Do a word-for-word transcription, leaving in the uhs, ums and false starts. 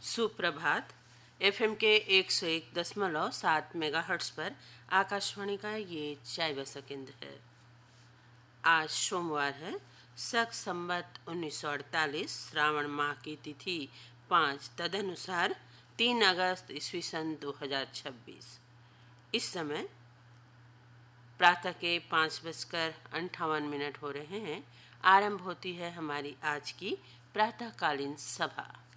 सुप्रभात। एफएम के एक सौ एक दशमलव सात मेगाहर्ट्ज पर आकाशवाणी का ये चाय बसा केंद्र है। आज सोमवार है, शक संवत उन्नीस सौ अड़तालीस, श्रावण माह की तिथि पाँच, तदनुसार तीन अगस्त ईस्वी सन दो हजार छब्बीस। इस समय प्रातः के पाँच बजकर अंठावन मिनट हो रहे हैं। आरंभ होती है हमारी आज की प्रातःकालीन सभा।